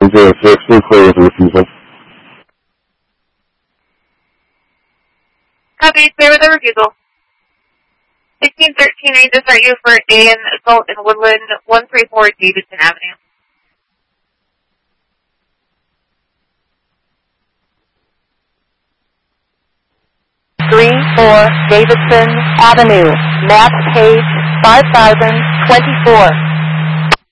706, we're clear with refusal. Copy, clear with the refusal. 1613, I need to start you for an assault in Woodland, 134 Davidson Avenue. 34 Davidson Avenue, map page 5024.